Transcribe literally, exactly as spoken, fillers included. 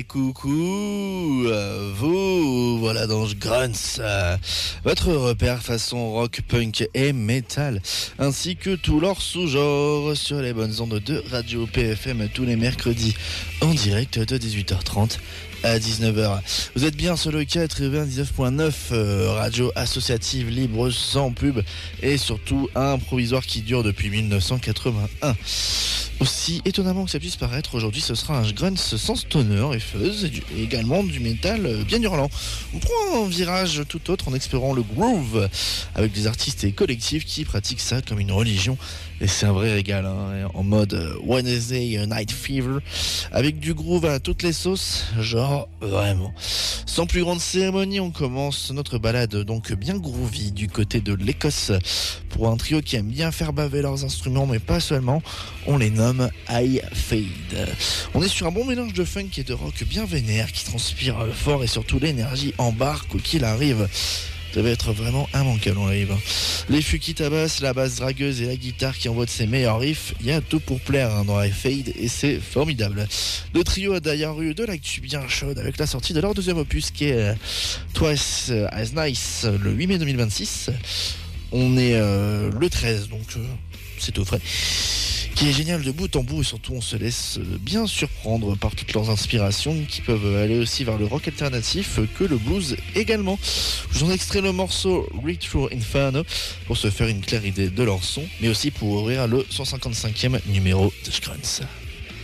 Coucou, euh, vous, voilà dans Grunts, euh, votre repère façon rock, punk et metal, ainsi que tout leur sous-genre sur les bonnes ondes de Radio P F M tous les mercredis en direct de dix-huit heures trente à dix-neuf heures. Vous êtes bien sur le quatre-vingt-dix-neuf point neuf, euh, radio associative libre sans pub et surtout un provisoire qui dure depuis mille neuf cent quatre-vingt-un. Aussi étonnamment que ça puisse paraître, aujourd'hui ce sera un grunts sans stoner et fuzz et, du, et également du métal bien hurlant. On prend un virage tout autre en explorant le groove avec des artistes et collectifs qui pratiquent ça comme une religion. Et c'est un vrai régal, hein, en mode Wednesday Night Fever, avec du groove à toutes les sauces, genre vraiment. Sans plus grande cérémonie, on commence notre balade donc bien groovy du côté de l'Écosse pour un trio qui aime bien faire baver leurs instruments, mais pas seulement. On les nomme High Fade. On est sur un bon mélange de funk et de rock bien vénère qui transpire fort et surtout l'énergie embarque quoi qu'il arrive. Ça va être vraiment immanquable en live. Les fûts qui tabassent, la basse dragueuse et la guitare qui envoie de ses meilleurs riffs, il y a tout pour plaire hein, dans High Fade et c'est formidable. Le trio a d'ailleurs eu de l'actu bien chaude avec la sortie de leur deuxième opus qui est euh, Twice as Nice le huit mai deux mille vingt-six. On est euh, le treize donc euh, c'est tout frais. Qui est génial de bout en bout et surtout on se laisse bien surprendre par toutes leurs inspirations qui peuvent aller aussi vers le rock alternatif que le blues également. Je vous en extrais le morceau Retro Inferno pour se faire une claire idée de leur son mais aussi pour ouvrir le cent cinquante-cinquième numéro de Grunts.